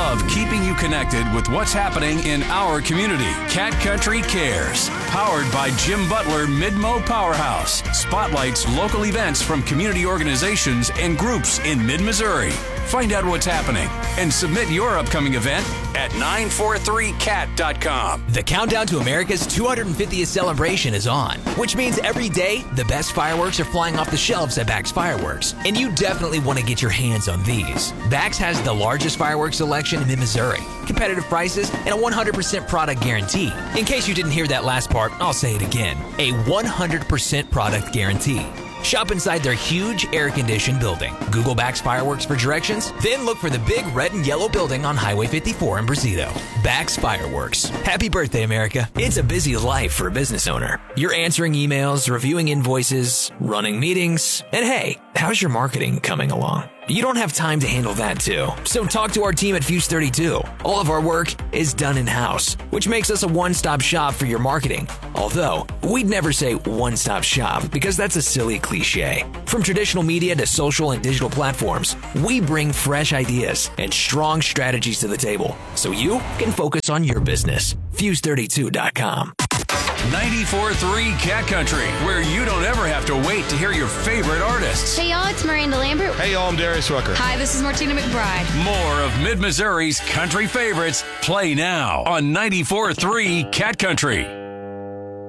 love keeping you connected with what's happening in our community. Cat Country Cares, powered by Jim Butler Mid-Mo Powerhouse, spotlights local events from community organizations and groups in mid-Missouri. Find out what's happening and submit your upcoming event at 943cat.com. The countdown to America's 250th celebration is on, which means every day the best fireworks are flying off the shelves at Bax Fireworks, and you definitely want to get your hands on these. Bax has the largest fireworks selection in mid-Missouri, competitive prices, and a 100% product guarantee. In case you didn't hear that last part, I'll say it again. A 100% product guarantee. Shop inside their huge air-conditioned building. Google Bax Fireworks for directions, then look for the big red and yellow building on Highway 54 in Brazito. Bax Fireworks. Happy birthday, America. It's a busy life for a business owner. You're answering emails, reviewing invoices, running meetings, and hey, how's your marketing coming along? You don't have time to handle that too. So talk to our team at Fuse 32. All of our work is done in-house, which makes us a one-stop shop for your marketing. Although, we'd never say one-stop shop because that's a silly cliche. From traditional media to social and digital platforms, we bring fresh ideas and strong strategies to the table so you can focus on your business. Fuse32.com. 94.3 Cat Country, where you don't ever have to wait to hear your favorite artists. Hey y'all, it's Miranda Lambert. Hey y'all, I'm Darius Rucker. Hi, this is Martina McBride. More of Mid-Missouri's country favorites play now on 94.3 Cat Country.